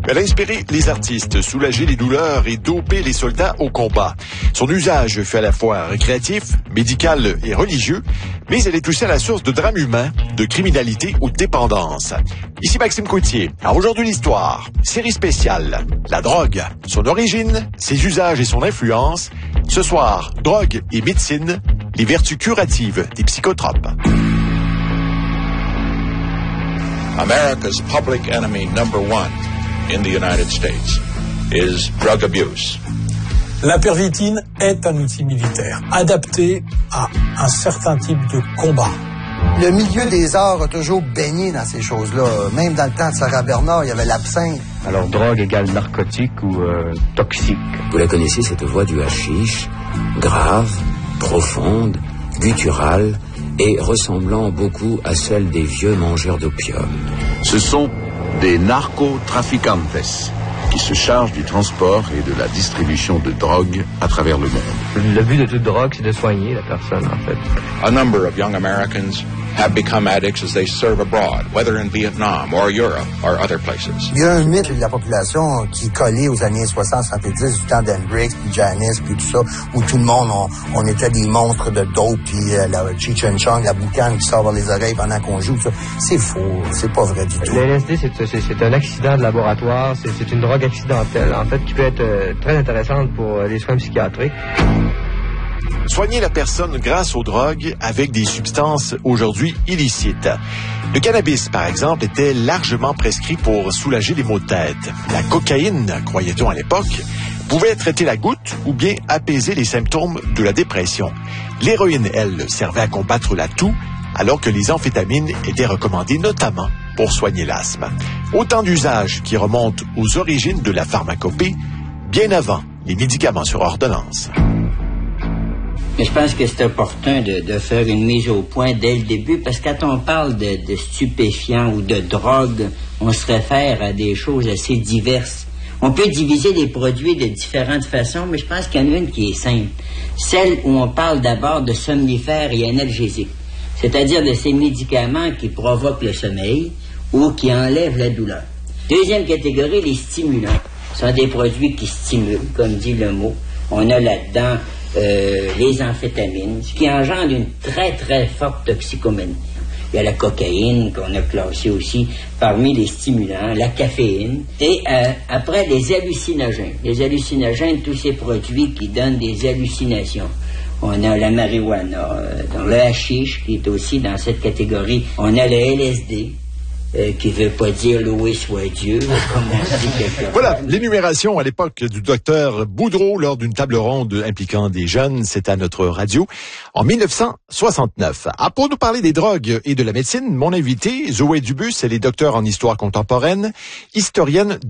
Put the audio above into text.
Elle a inspiré les artistes, soulagé les douleurs et dopé les soldats au combat. Son usage fut à la fois récréatif, médical et religieux, mais elle est aussi à la source de drames humains, de criminalité ou de dépendance. Ici Maxime Coutier. Alors aujourd'hui l'histoire, série spéciale, la drogue, son origine, ses usages et son influence. Ce soir, drogue et médecine, les vertus curatives des psychotropes. America's public enemy number one in the United States is drug abuse. La pervitine est un outil militaire adapté à un certain type de combat. Le milieu des arts a toujours baigné dans ces choses-là. Même dans le temps de Sarah Bernard, il y avait l'absinthe. Alors, drogue égale narcotique ou toxique. Vous la connaissez, cette voix du hashish, grave, profonde, gutturale et ressemblant beaucoup à celle des vieux mangeurs d'opium. Ce sont des narcotraficantes qui se chargent du transport et de la distribution de drogue à travers le monde. Le but de toute drogue, c'est de soigner la personne, en fait. A number of young Americans have become addicts as they serve abroad, whether in Vietnam or Europe or other places. Il y a un mythe de la population qui est collé aux années 60-70, du temps d'Hendrix, puis Janis, puis tout ça, où tout le monde, on était des monstres de dope, puis la Cheech and Chong, la boucane qui sort par les oreilles pendant qu'on joue. Ça. C'est faux, c'est pas vrai du tout. Le LSD, c'est un accident de laboratoire, c'est une drogue accidentelle, en fait, qui peut être très intéressante pour les soins psychiatriques. Soigner la personne grâce aux drogues avec des substances aujourd'hui illicites. Le cannabis, par exemple, était largement prescrit pour soulager les maux de tête. La cocaïne, croyait-on à l'époque, pouvait traiter la goutte ou bien apaiser les symptômes de la dépression. L'héroïne, elle, servait à combattre la toux, alors que les amphétamines étaient recommandées notamment pour soigner l'asthme. Autant d'usages qui remontent aux origines de la pharmacopée, bien avant les médicaments sur ordonnance. Mais je pense que c'est opportun de faire une mise au point dès le début, parce que quand on parle de stupéfiants ou de drogue, on se réfère à des choses assez diverses. On peut diviser les produits de différentes façons, mais je pense qu'il y en a une qui est simple. Celle où on parle d'abord de somnifères et analgésiques, c'est-à-dire de ces médicaments qui provoquent le sommeil ou qui enlèvent la douleur. Deuxième catégorie, les stimulants. Ce sont des produits qui stimulent, comme dit le mot. On a là-dedans les amphétamines, ce qui engendre une très très forte toxicomanie. Il y a la cocaïne qu'on a classée aussi parmi les stimulants, la caféine, et après les hallucinogènes. Les hallucinogènes, tous ces produits qui donnent des hallucinations. On a la marijuana, dans le hashish qui est aussi dans cette catégorie. On a le LSD. Qui veut pas dire loué soit Dieu, comme on dit quelque part. Voilà, l'énumération à l'époque du docteur Boudreau lors d'une table ronde impliquant des jeunes, c'était à notre radio, en 1969. Pour nous parler des drogues et de la médecine, mon invité, Zoé Dubus, elle est docteure en histoire contemporaine, historienne